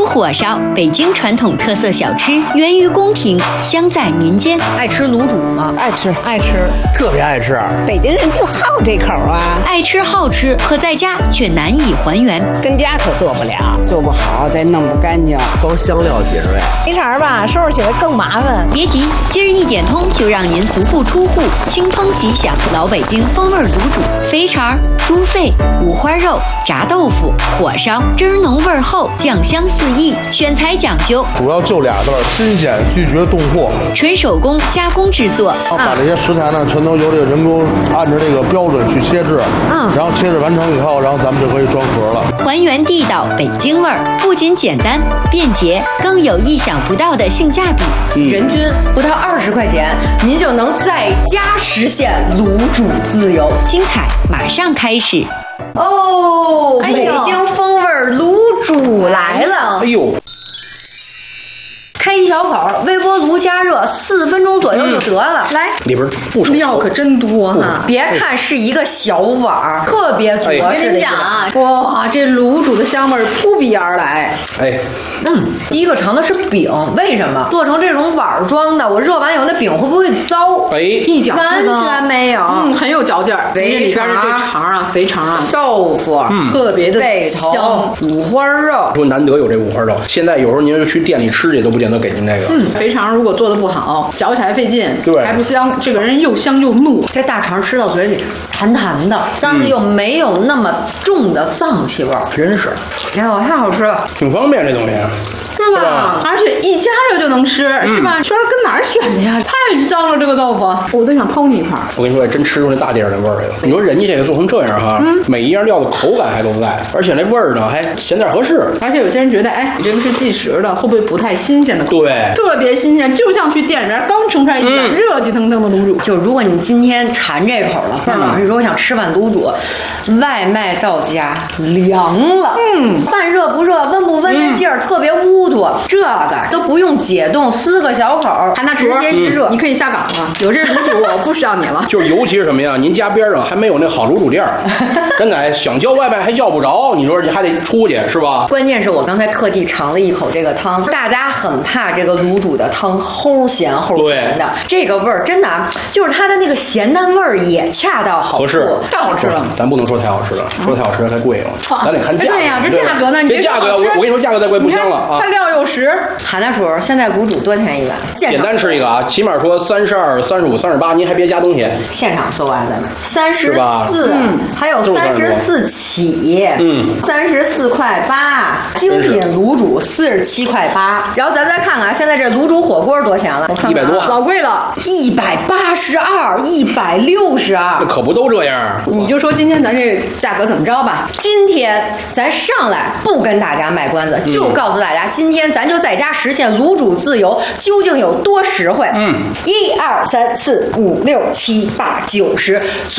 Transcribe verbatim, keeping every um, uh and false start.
火烧，北京传统特色小吃，源于宫廷，香在民间。 爱吃卤煮吗？ 爱吃，爱吃， 特别爱吃。 北京人就好这口啊！ 爱吃好吃，可在家却难以还原， 跟家可做不了，做不好再弄不干净， 光香料几十味。 肥肠吧，收拾起来更麻烦。 别急，今儿一点通就让您足不出户，清风即享老北京风味卤煮，肥肠、猪肺、五花肉、炸豆腐、火烧，汁儿浓味儿厚，酱香四溢，选材讲究， 主要就俩字：新鲜，拒绝冻货， 纯手工加工制作。 把这些食材呢，全都由这个人工按照这个标准去切制，嗯，然后切制完成以后，然后咱们就可以装盒了。 还原地道北京味儿，不仅简单便捷，更有意想不到的性价比。 嗯、人均不到二十块钱，您就能在家实现卤煮自由。 精彩马上开始。 哦， 哎、 北京风味卤煮来了！ 哎呦。 开一小口，微波炉加热四分钟左右就得了。嗯、来， 里边不少料可真多哈！别看是一个小碗儿，特别足。我跟你讲啊，哇，这卤煮的香味扑鼻而来。 哎， 嗯，第一个尝的是饼，为什么做成这种碗装的？我热完以后，那饼会不会糟？ 哎， 一点完全没有， 嗯，很有嚼劲儿。 肥肠这肠啊，肥肠啊， 豆腐， 嗯， 特别的香。五花肉， 说难得有这五花肉，现在有时候您去店里吃去都不见得给您这个。 嗯，肥肠如果做的不好，嚼起来费劲， 对， 还不香。这个人又香又糯， 这大肠吃到嘴里弹弹的，但是又没有那么重的脏气味儿， 真是， 哎呦，太好吃了， 挺方便这东西。 是吧？吧而且一加热就能吃，嗯、是吧？说跟哪儿选的呀？太香了，这个豆腐，我都想偷你一块。 我跟你说，真吃出那大地儿的味儿来了。你说人家这个做成这样哈，嗯、每一样料的口感还都在，而且那味儿呢还咸点合适。 而且有些人觉得，哎，你这个是即食的，会不会不太新鲜的？ 对， 特别新鲜，就像去店里面刚盛出来一碗热气腾腾的卤煮。 嗯、就如果你今天馋这口了，或者老师说想吃碗卤煮，外卖到家凉了，嗯，半热不热，温不温的劲儿、嗯、特别污涂，这个都不用解冻，撕个小口， 还拿直接一热、 嗯，你可以下岗了。有这卤煮，我不需要你了。 就是尤其是什么呀？您家边上还没有那好卤煮店儿，真的想叫外卖还叫不着，你说你还得出去是吧？ 关键是我刚才特地尝了一口这个汤，大家很怕这个卤煮的汤齁咸齁咸的，这个味儿真的啊，就是它的那个咸淡味儿也恰到好处， 合适， 太好吃了。 咱不能说太好吃了，说太好吃了太贵了，啊、咱得看价格。 对呀、啊，这价格呢？ 这价格我我跟你说，价格再贵不香了啊！ 它料又实。 韩大叔，现在卤煮多少钱一碗？ 简单吃一个啊，起码说三十二、三十五、三十八，您还别加东西。 现场搜啊，咱们三十四， 嗯， 还有三十四起， 嗯， 三十四块八，精品卤煮四十七块八。然后咱再看看现在这卤煮火锅多少钱了？我看一百多， 老贵了， 一百八十二，一百六十二， 可不都这样？ 你就说今天咱这价格怎么着吧？ 今天咱上来不跟大家卖关子，嗯、就告诉大家，今天咱就在家实现卤煮自由，究竟有多实惠？ 嗯， 一二三四五六七八九十。